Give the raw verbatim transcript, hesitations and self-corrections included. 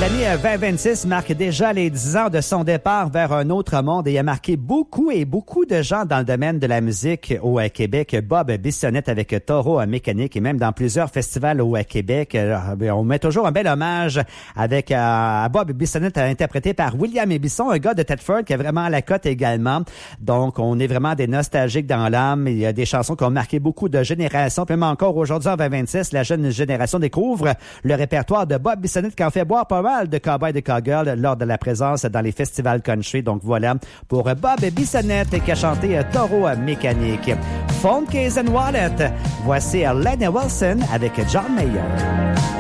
l'année vingt vingt-six marque déjà les dix ans de son départ vers un autre monde et a marqué beaucoup et beaucoup de gens dans le domaine de la musique au Québec. Bob Bissonnette avec Taureau Mécanique et même dans plusieurs festivals au Québec. On met toujours un bel hommage avec euh, Bob Bissonnette interprété par William Ébisson, un gars de Thetford qui est vraiment à la cote également. Donc, on est vraiment des nostalgiques dans l'âme. Il y a des chansons qui ont marqué beaucoup de générations. Puis même encore aujourd'hui en vingt vingt-six, la jeune génération découvre le répertoire de Bob Bissonnette qui en fait boire pas mal de cowboys et de cowgirls lors de la présence dans les festivals country. Donc voilà pour Bob Bissonnette qui a chanté Taureau Mécanique. Phone Case and Wallet. Voici Lenny Wilson avec John Mayer.